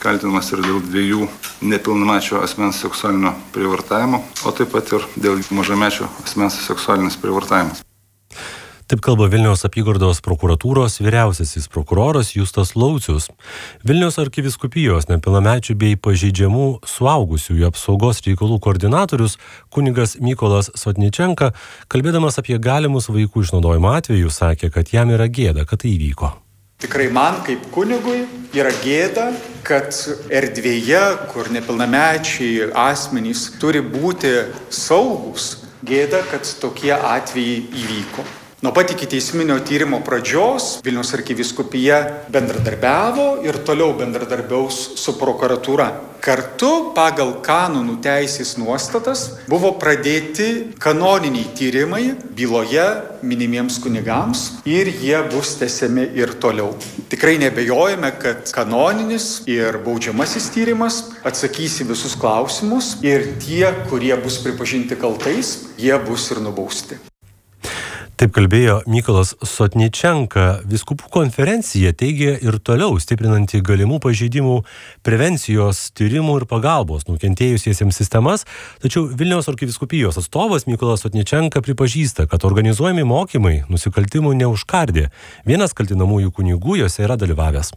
kaltinamas ir dėl 2 nepilnamečio asmens seksualinio prievartavimo, o taip pat ir dėl mažamečio asmens seksualinis prievartavimas. Taip kalba Vilniaus apygardos prokuratūros vyriausiasis prokuroras Justas Laucius. Vilniaus arkivyskupijos nepilnamečių bei pažeidžiamų suaugusiųjų apsaugos reikalų koordinatorius kunigas Mykolas Sotničenka, kalbėdamas apie galimus vaikų išnaudojimo atvejus, sakė, kad jam yra gėda, kad tai įvyko. Tikrai man kaip kunigui yra gėda, kad erdvėje, kur nepilnamečiai asmenys turi būti saugus, gėda, kad tokie atvejai įvyko. Nuo pat ikiteisminio tyrimo pradžios Vilniaus arkivyskupija bendradarbiavo ir toliau bendradarbiaus su prokuratūra. Kartu pagal kanonų teisės nuostatas buvo pradėti kanoniniai tyrimai byloje minimiems kunigams ir jie bus tęsiami ir toliau. Tikrai nebejojame, kad kanoninis ir baudžiamasis tyrimas atsakys į visus klausimus ir tie, kurie bus pripažinti kaltais, jie bus ir nubausti. Taip kalbėjo Mykolas Sotničenka. Vyskupų konferencija teigia ir toliau stiprinanti galimų pažeidimų prevencijos, tyrimų ir pagalbos nukentėjusiesiems sistemas, tačiau Vilniaus arkivyskupijos atstovas Mykolas Sotničenka pripažįsta, kad organizuojami mokymai nusikaltimų neužkardė. Vienas kaltinamųjų kunigų juose yra dalyvavęs.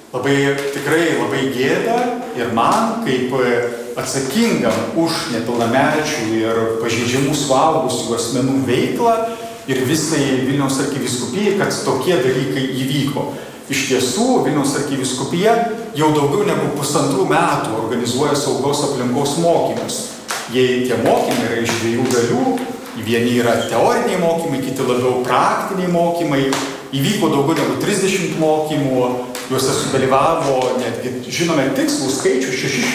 Tikrai labai gėda ir man, kaip atsakingam už nepilnamečių ir pažeidžiamų suaugusių asmenų veiklą, ir visai Vilniaus arkivyskupijai, kad tokie dalykai įvyko. Iš tiesų, Vilniaus arkivyskupija jau daugiau negu 1,5 metų organizuoja saugos aplinkos mokymus. Tie mokymai yra iš 2 dalių. Vieni yra teoriniai mokymai, kiti labiau praktiniai mokymai. Įvyko daugiau negu 30 mokymų, juose sudalyvavo, netgi žinome tikslų skaičių,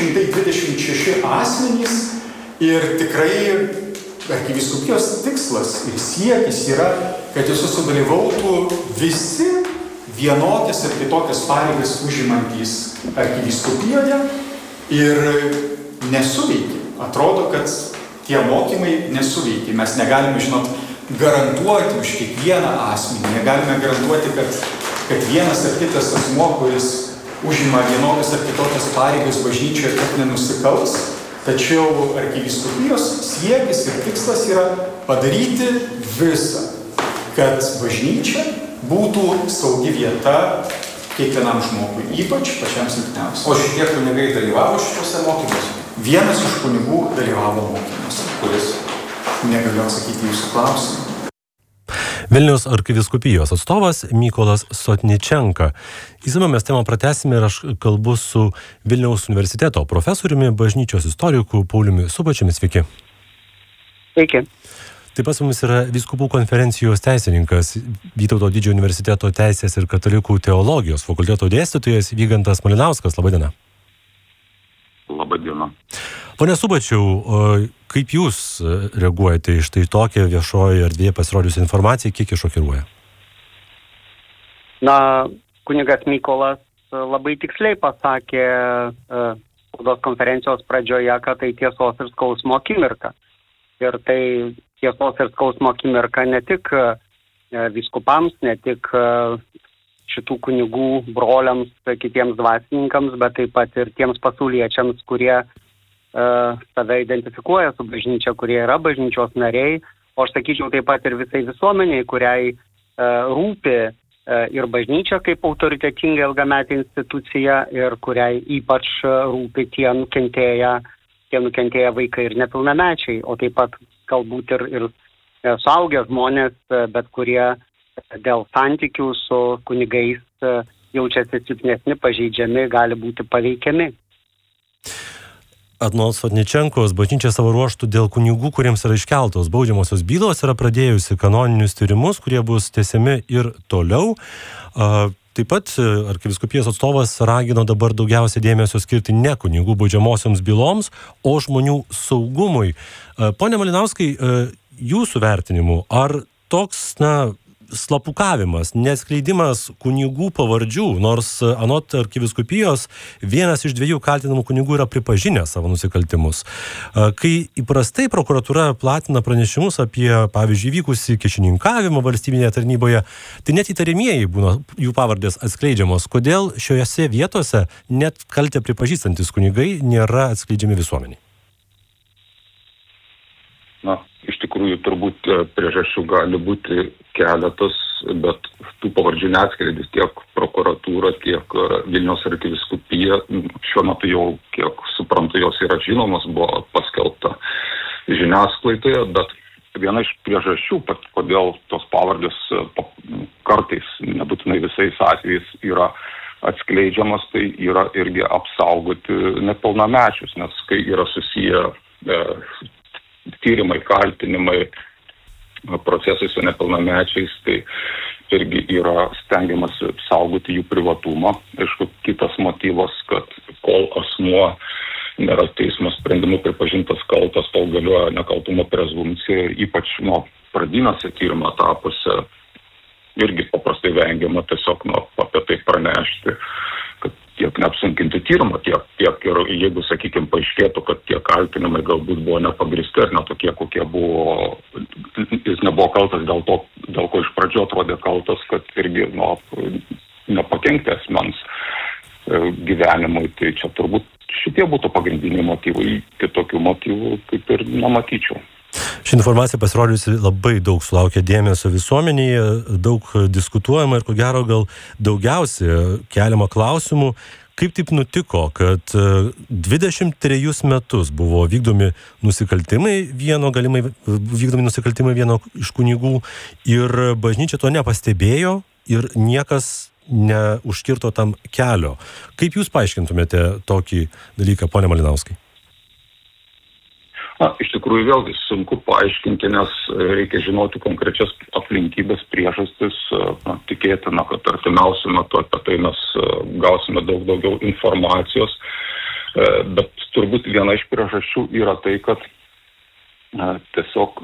626 asmenys ir tikrai arkivyskupijos tikslas ir siekis yra, kad juose sudalyvautų visi vienokias ir kitokias pareigas užimantys arkivyskupijoje ir nesuveikė. Atrodo, kad tie mokymai nesuveikė. Mes negalime, garantuoti už kiekvieną asmenį, negalime garantuoti, kad vienas ar kitas asmuo, kuris užima vienokias ar kitokias pareigas bažnyčioje, kad nenusikals. Tačiau arkivyskupijos siekis ir tikslas yra padaryti visą, kad bažnyčia būtų saugi vieta kiekvienam žmogui, ypač pačiam silpniausiam. O šitie kunigai dalyvavo šituose mokymuose? Vienas iš kunigų dalyvavo mokymuose. Kuris? Negaliu atsakyti jūsų klausimą. Vilniaus arkivyskupijos atstovas Mykolas Sotničenka. Įsame mes temą pratęsime ir aš kalbu su Vilniaus universiteto profesoriumi, bažnyčios istoriku Pauliumi Subačiumi. Sveiki. Sveiki. Taip pat su mumis yra vyskupų konferencijos teisininkas, Vytauto Didžiojo universiteto teisės ir katalikų teologijos fakulteto dėstytojas Vygantas Malinauskas. Labadiena. Labadiena. Pone Subačiau, kaip jūs reaguojate iš tai tokią viešoje erdvėje pasirodžiusią informaciją, kiek jūs šokiruoja? Kunigas Mykolas labai tiksliai pasakė spaudos konferencijos pradžioje, kad tai tiesos ir skausmo akimirka. Ir tai tiesos ir skausmo akimirka ne tik vyskupams, ne tik šitų kunigų broliams, kitiems dvasininkams, bet taip pat ir tiems pasauliečiams, kurie save identifikuoja su bažnyčia, kurie yra bažnyčios nariai, o aš sakyčiau taip pat ir visai visuomeniai, kuriai rūpi ir bažnyčia kaip autoritetinga ilgametė institucija ir kuriai ypač rūpi tie nukentėję vaikai ir nepilnamečiai, o taip pat galbūt ir suaugę žmonės, bet kurie dėl santykių su kunigais jaučiasi silpnesni, pažeidžiami, gali būti paveikiami. Anot Sotničenkos, bažnyčia savo ruožtų dėl kunigų, kuriems yra iškeltos baudžiamosios bylos, yra pradėjusi kanoninius tyrimus, kurie bus tęsiami ir toliau. Taip pat arkivyskupijos atstovas ragino dabar daugiausia dėmesio skirti ne kunigų baudžiamosioms byloms, o žmonių saugumui. Pone Malinauskai, jūsų vertinimu, ar toks, slapukavimas, neatskleidimas kunigų pavardžių, nors anot arkivyskupijos vienas iš 2 kaltinamų kunigų yra pripažinęs savo nusikaltimus. Kai įprastai prokuratūra platina pranešimus apie, pavyzdžiui, vykusį kyšininkavimą valstybinėje tarnyboje, tai net įtariamieji būna jų pavardės atskleidžiamos. Kodėl šiose vietose net kaltę pripažįstantis kunigai nėra atskleidžiami visuomeniai? Na, iš tikrųjų, turbūt priežasčių gali būti keletas, bet tų pavardžių neatskleidys tiek prokuratūra, tiek Vilniaus arkivyskupija. Šiuo metu jau, kiek suprantu, jos yra žinomos, buvo paskelbta žiniasklaidoje, bet viena iš priežasčių, kodėl tos pavardės kartais, nebūtinai visais atvejais, yra atskleidžiamas, tai yra irgi apsaugoti nepilnamečius, nes kai yra susiję tyrimai, kaltinimai, procesai su nepilnamečiais, tai irgi yra stengiamas saugoti jų privatumą. Aišku, kitas motyvas, kad kol asmuo nėra teismo sprendimu pripažintas kaltas, tol galioja nekaltumo prezumpcija, ypač pradinėse tyrimo etapuose irgi paprastai vengiama tiesiog apie tai pranešti, kad tiek neapsunkinti tyrimą, tiek ir jeigu, sakykime, paaiškėtų, kad tie kaltinimai galbūt buvo nepagristi ar netokie, kokie buvo, jis nebuvo kaltas dėl to, dėl ko iš pradžio atrodė kaltas, kad irgi nepakenkti asmens gyvenimui. Tai čia turbūt šitie būtų pagrindiniai motyvai, kitokių motyvų kaip ir nematyčiau. Ši informacija pasirodžiusi labai daug sulaukia dėmesio visuomenėje, daug diskutuojama ir ko gero gal daugiausia keliama klausimų, kaip taip nutiko, kad 23 metus buvo vykdomi nusikaltimai vieno iš kunigų ir bažnyčia to nepastebėjo ir niekas neužkirto tam kelio. Kaip jūs paaiškintumėte tokį dalyką, pone Malinauskai? Iš tikrųjų, vėlgi sunku paaiškinti, nes reikia žinoti konkrečias aplinkybės, priežastis. Tikėtina, kad artimiausiu metu apie tai mes gausime daug daugiau informacijos. Bet turbūt viena iš priežasčių yra tai, kad tiesiog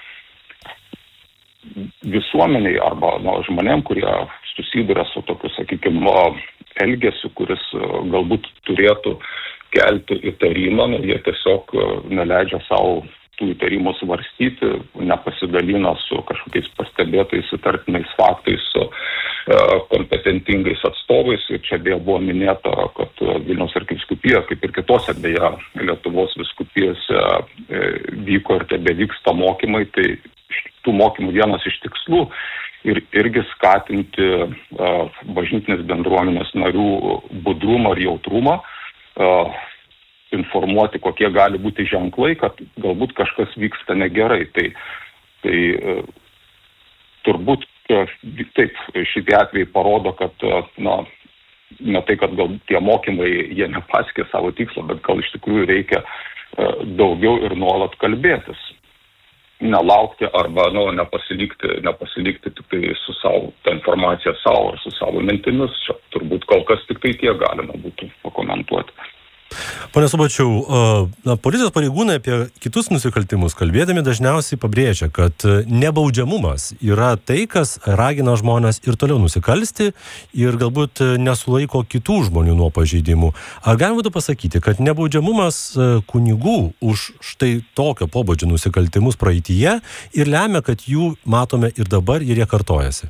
visuomeniai arba žmonėm, kurie susiduria su tokiu, sakykime, elgesiu, kuris galbūt turėtų kelti įtarimą, jie tiesiog neleidžia savo tų įtarimų svarstyti, nepasidalina su kažkokiais pastebėtais įtartinais faktais, su kompetentingais atstovais. Ir čia beje buvo minėta, kad Vilniaus arkivyskupija, kaip ir kitose beje Lietuvos vyskupijose vyko ir tebevyksta mokymai, tai tų mokymų vienas iš tikslų ir irgi skatinti bažnytinės bendruomenės narių budrumą ir jautrumą, informuoti, kokie gali būti ženklai, kad galbūt kažkas vyksta negerai. Tai turbūt taip, šitie atvejai parodo, kad ne tai, kad gal tie mokymai jie nepaskė savo tikslo, bet gal iš tikrųjų reikia daugiau ir nuolat kalbėtis. Nelaukti arba nepasilikti tik tai su savo, tą informaciją savo ar su savo mintimis. Čia turbūt kol kas tik tai tie galima būtų pakomentuoti. Pone Subačiau, policijos pareigūnai apie kitus nusikaltimus kalbėdami dažniausiai pabrėžia, kad nebaudžiamumas yra tai, kas ragina žmones ir toliau nusikalsti ir galbūt nesulaiko kitų žmonių nuo pažeidimų. Ar galima būtų pasakyti, kad nebaudžiamumas kunigų už štai tokio pobūdžio nusikaltimus praeityje ir lemia, kad jų matome ir dabar ir jie kartojasi?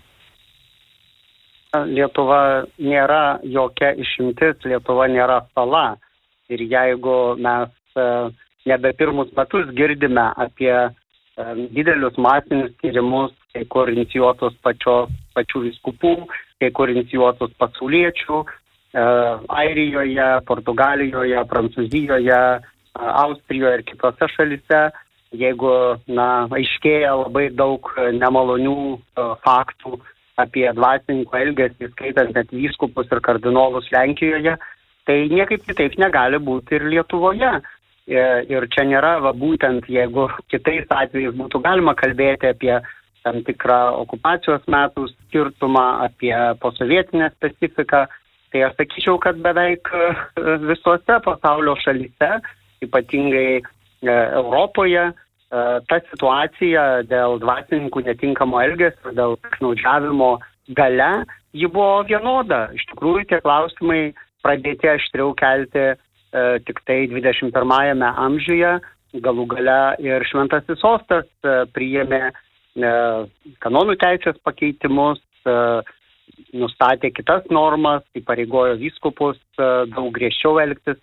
Lietuva nėra jokia išimtis, Lietuva nėra sala. Ir jeigu mes nebe pirmus metus girdime apie didelius masinius tyrimus, kai kur inicijuotus pačių vyskupų, kai kur inicijuotus pasauliečių, Airijoje, Portugalijoje, Prancūzijoje, Austrijoje ir kitose šalyse, jeigu aiškėja labai daug nemalonių faktų apie dvasininkų elgesį, skaitant net vyskupus ir kardinolus Lenkijoje, tai niekaip kitaip negali būti ir Lietuvoje. Ir čia nėra, būtent jeigu kitais atvejais būtų galima kalbėti apie tam tikrą okupacijos metų skirtumą, apie posovietinę specifiką, tai aš sakyčiau, kad beveik visose pasaulio šalyse, ypatingai Europoje, ta situacija dėl dvasininkų netinkamo elgesio, dėl piktnaudžiavimo gale, ji buvo vienoda. Iš tikrųjų, tie klausimai pradėti aštriau kelti tik tai 21 amžiuje. Galų gale ir Šventasis Sostas priėmė kanonų teisės pakeitimus, nustatė kitas normas, įpareigojo vyskupus daug griežčiau elgtis